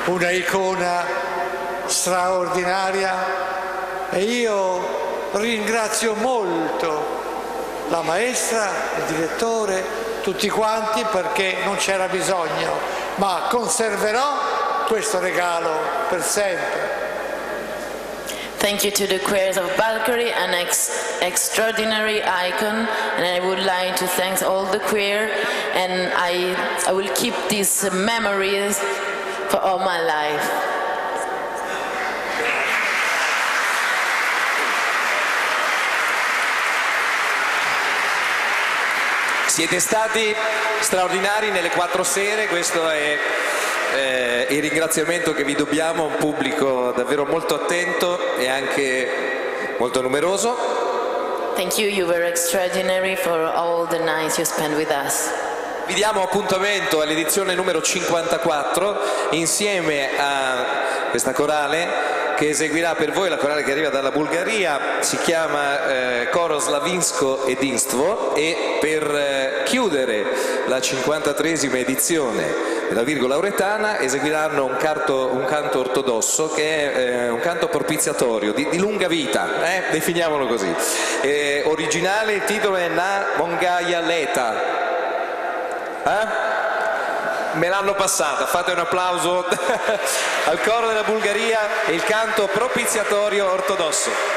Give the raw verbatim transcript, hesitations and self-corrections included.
una icona straordinaria e io ringrazio molto la maestra, il direttore, tutti quanti perché non c'era bisogno, ma conserverò questo regalo per sempre. Thank you to the choirs of Valkyrie, an ex extraordinary icon, and I would like to thank all the choir, and I, I will keep these memories for all my life. Siete stati straordinari nelle quattro sere, questo è eh, il ringraziamento che vi dobbiamo, un pubblico davvero molto attento e anche molto numeroso. Thank you, you were extraordinary for all the nights you spent with us. Vi diamo appuntamento all'edizione numero cinquantaquattro insieme a questa corale che eseguirà per voi, la corale che arriva dalla Bulgaria, si chiama eh, Coro Slavinsko Edinstvo, e per eh, chiudere la cinquantatreesima edizione della Virgo Lauretana eseguiranno un, carto, un canto ortodosso che è eh, un canto propiziatorio di, di lunga vita, eh? definiamolo così. Eh, originale, il titolo è Na Mongaia Leta. Eh? Me l'hanno passata, fate un applauso al coro della Bulgaria e il canto propiziatorio ortodosso.